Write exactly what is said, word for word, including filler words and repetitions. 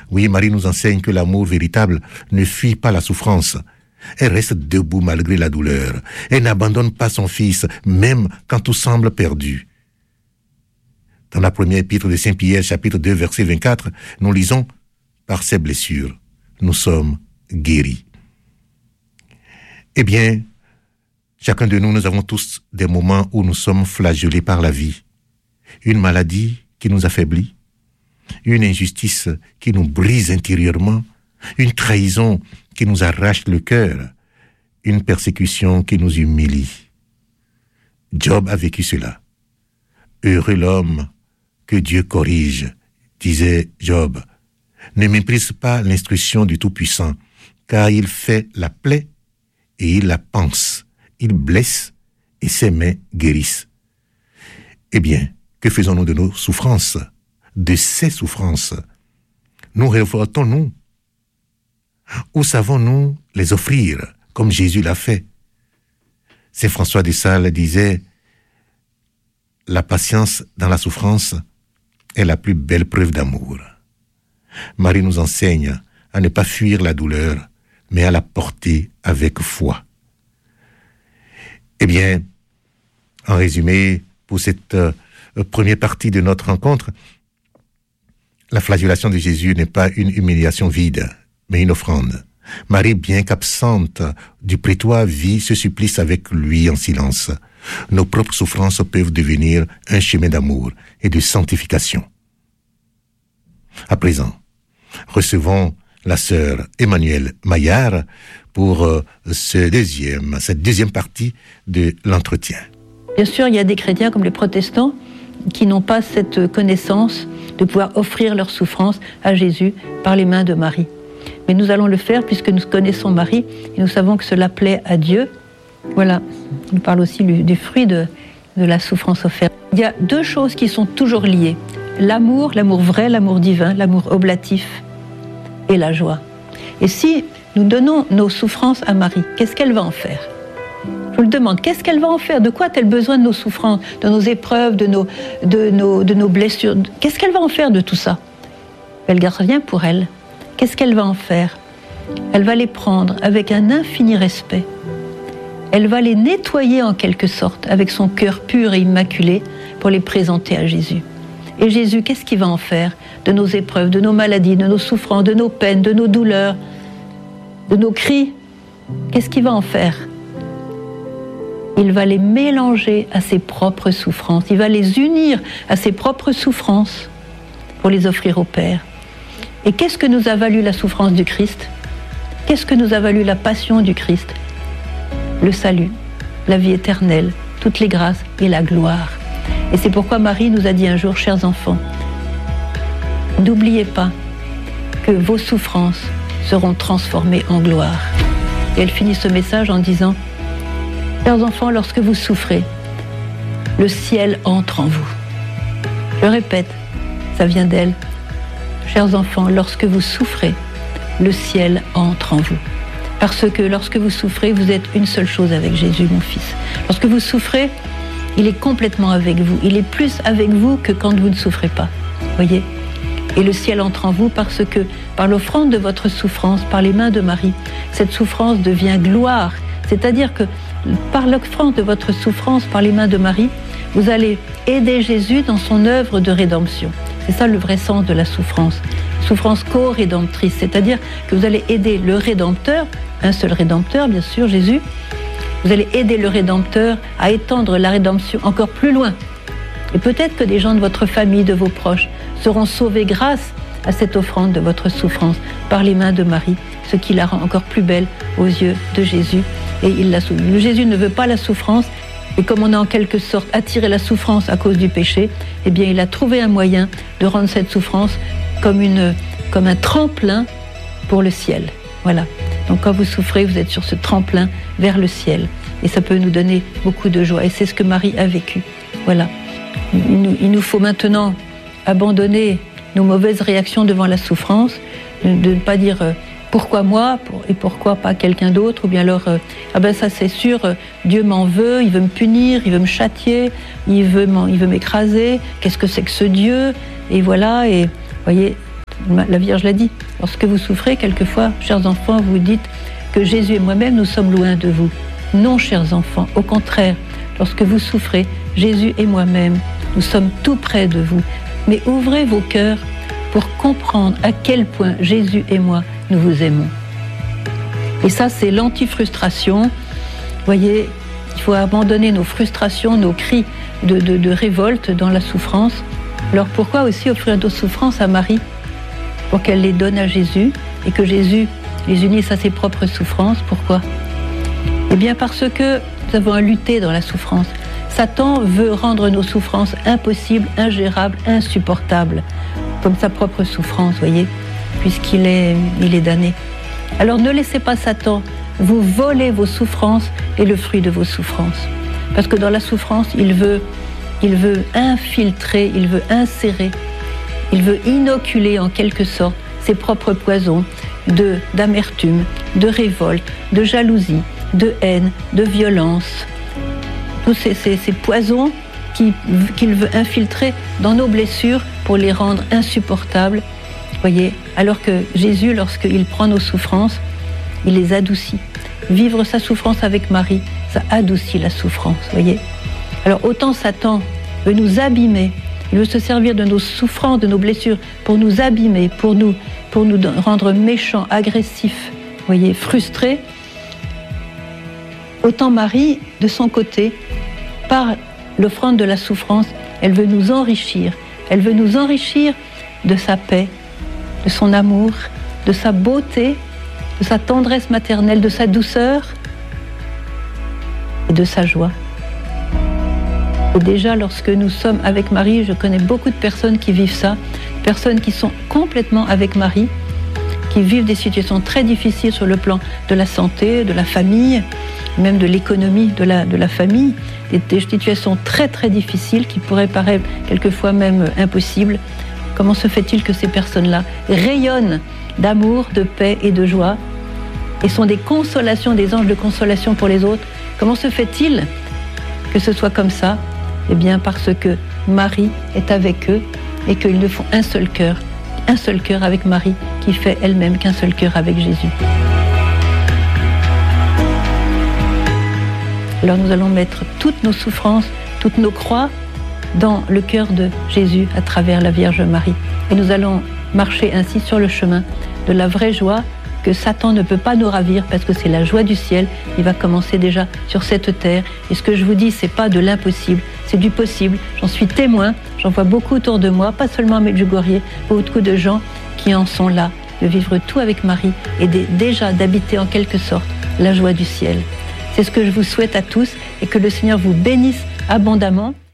Oui, Marie nous enseigne que l'amour véritable ne fuit pas la souffrance. Elle reste debout malgré la douleur. Elle n'abandonne pas son fils, même quand tout semble perdu. Dans la première épître de Saint Pierre, chapitre deux, verset vingt-quatre, nous lisons « Par ses blessures, nous sommes guéris ». Eh bien, chacun de nous, nous avons tous des moments où nous sommes flagellés par la vie. Une maladie qui nous affaiblit, une injustice qui nous brise intérieurement, une trahison qui nous arrache le cœur, une persécution qui nous humilie. Job a vécu cela. Heureux l'homme que Dieu corrige, disait Job. Ne méprise pas l'instruction du Tout-Puissant, car il fait la plaie et il la panse. Il blesse et ses mains guérissent. Eh bien, que faisons-nous de nos souffrances, de ces souffrances? Nous révoltons-nous? Ou savons-nous les offrir, comme Jésus l'a fait? Saint François de Sales disait « La patience dans la souffrance est la plus belle preuve d'amour. » Marie nous enseigne à ne pas fuir la douleur, mais à la porter avec foi. Eh bien, en résumé, pour cette euh, première partie de notre rencontre, la flagellation de Jésus n'est pas une humiliation vide, mais une offrande. Marie, bien qu'absente du prétoire, vit ce supplice avec lui en silence. Nos propres souffrances peuvent devenir un chemin d'amour et de sanctification. À présent, recevons la sœur Emmanuelle Maillard pour euh, ce deuxième, cette deuxième partie de l'entretien. Bien sûr, il y a des chrétiens comme les protestants qui n'ont pas cette connaissance de pouvoir offrir leur souffrance à Jésus par les mains de Marie. Mais nous allons le faire puisque nous connaissons Marie et nous savons que cela plaît à Dieu. Voilà, on parle aussi du, du fruit de, de la souffrance offerte. Il y a deux choses qui sont toujours liées. L'amour, l'amour vrai, l'amour divin, l'amour oblatif et la joie. Et si nous donnons nos souffrances à Marie, qu'est-ce qu'elle va en faire ? Je vous le demande, qu'est-ce qu'elle va en faire ? De quoi a-t-elle besoin de nos souffrances, de nos épreuves, de nos, de nos, de nos blessures ? Qu'est-ce qu'elle va en faire de tout ça ? Elle ne garde rien pour elle. Qu'est-ce qu'elle va en faire ? Elle va les prendre avec un infini respect. Elle va les nettoyer en quelque sorte avec son cœur pur et immaculé pour les présenter à Jésus. Et Jésus, qu'est-ce qu'il va en faire de nos épreuves, de nos maladies, de nos souffrances, de nos peines, de nos douleurs, de nos cris ? Qu'est-ce qu'il va en faire ? Il va les mélanger à ses propres souffrances. Il va les unir à ses propres souffrances pour les offrir au Père. Et qu'est-ce que nous a valu la souffrance du Christ ? Qu'est-ce que nous a valu la passion du Christ ? Le salut, la vie éternelle, toutes les grâces et la gloire. Et c'est pourquoi Marie nous a dit un jour, chers enfants, n'oubliez pas que vos souffrances seront transformées en gloire. Et elle finit ce message en disant, chers enfants, lorsque vous souffrez, le ciel entre en vous. Je répète, ça vient d'elle. Chers enfants, lorsque vous souffrez, le ciel entre en vous. Parce que lorsque vous souffrez, vous êtes une seule chose avec Jésus, mon fils. Lorsque vous souffrez, il est complètement avec vous. Il est plus avec vous que quand vous ne souffrez pas. Voyez ? Et le ciel entre en vous parce que, par l'offrande de votre souffrance, par les mains de Marie, cette souffrance devient gloire. C'est-à-dire que, par l'offrande de votre souffrance, par les mains de Marie, vous allez aider Jésus dans son œuvre de rédemption. C'est ça le vrai sens de la souffrance. Souffrance co-rédemptrice, c'est-à-dire que vous allez aider le Rédempteur, un seul Rédempteur, bien sûr, Jésus, vous allez aider le Rédempteur à étendre la rédemption encore plus loin. Et peut-être que des gens de votre famille, de vos proches, seront sauvés grâce à cette offrande de votre souffrance par les mains de Marie, ce qui la rend encore plus belle aux yeux de Jésus. Et il la sauve. Jésus ne veut pas la souffrance, et comme on a en quelque sorte attiré la souffrance à cause du péché, eh bien il a trouvé un moyen de rendre cette souffrance comme, une, comme un tremplin pour le ciel. Voilà. Donc quand vous souffrez, vous êtes sur ce tremplin vers le ciel. Et ça peut nous donner beaucoup de joie. Et c'est ce que Marie a vécu. Voilà. Il nous, il nous faut maintenant abandonner nos mauvaises réactions devant la souffrance, de ne pas dire euh, pourquoi moi pour, et pourquoi pas quelqu'un d'autre, ou bien alors euh, ah ben ça c'est sûr, euh, Dieu m'en veut, il veut me punir, il veut me châtier, il veut, il veut m'écraser, qu'est-ce que c'est que ce Dieu ? Et voilà, et voyez, La Vierge l'a dit. Lorsque vous souffrez, quelquefois, chers enfants, vous dites que Jésus et moi-même, nous sommes loin de vous. Non, chers enfants, au contraire, lorsque vous souffrez, Jésus et moi-même, nous sommes tout près de vous. Mais ouvrez vos cœurs pour comprendre à quel point Jésus et moi, nous vous aimons. Et ça, c'est l'anti-frustration. Vous voyez, il faut abandonner nos frustrations, nos cris de, de, de révolte dans la souffrance. Alors pourquoi aussi offrir nos souffrances à Marie? Pour qu'elle les donne à Jésus et que Jésus les unisse à ses propres souffrances. Pourquoi? Eh bien parce que nous avons à lutter dans la souffrance. Satan veut rendre nos souffrances impossibles, ingérables, insupportables, comme sa propre souffrance, voyez, puisqu'il est, il est damné. Alors ne laissez pas Satan vous voler vos souffrances et le fruit de vos souffrances. Parce que dans la souffrance, il veut, il veut infiltrer, il veut insérer, il veut inoculer en quelque sorte ses propres poisons de, d'amertume, de révolte, de jalousie, de haine, de violence. Tous ces, ces, ces poisons qui, qu'il veut infiltrer dans nos blessures pour les rendre insupportables. Voyez, alors que Jésus, lorsqu'il prend nos souffrances, il les adoucit. Vivre sa souffrance avec Marie, ça adoucit la souffrance, voyez. Alors autant Satan veut nous abîmer, il veut se servir de nos souffrances, de nos blessures, pour nous abîmer, pour nous, pour nous rendre méchants, agressifs, voyez, frustrés. Autant Marie, de son côté, par l'offrande de la souffrance, elle veut nous enrichir. Elle veut nous enrichir de sa paix, de son amour, de sa beauté, de sa tendresse maternelle, de sa douceur et de sa joie. Et déjà, lorsque nous sommes avec Marie, je connais beaucoup de personnes qui vivent ça, personnes qui sont complètement avec Marie, qui vivent des situations très difficiles sur le plan de la santé, de la famille, même de l'économie de la, de la famille, des, des situations très très difficiles qui pourraient paraître quelquefois même impossibles. Comment se fait-il que ces personnes-là rayonnent d'amour, de paix et de joie et sont des consolations, des anges de consolation pour les autres? Comment se fait-il que ce soit comme ça? Eh bien parce que Marie est avec eux et qu'ils ne font un seul cœur, un seul cœur avec Marie qui fait elle-même qu'un seul cœur avec Jésus. Alors nous allons mettre toutes nos souffrances, toutes nos croix dans le cœur de Jésus à travers la Vierge Marie. Et nous allons marcher ainsi sur le chemin de la vraie joie que Satan ne peut pas nous ravir parce que c'est la joie du ciel. Il va commencer déjà sur cette terre. Et ce que je vous dis, c'est pas de l'impossible, c'est du possible. J'en suis témoin, j'en vois beaucoup autour de moi, pas seulement à Medjugorje, beaucoup de gens qui en sont là, de vivre tout avec Marie et de, déjà d'habiter en quelque sorte la joie du ciel. C'est ce que je vous souhaite à tous et que le Seigneur vous bénisse abondamment.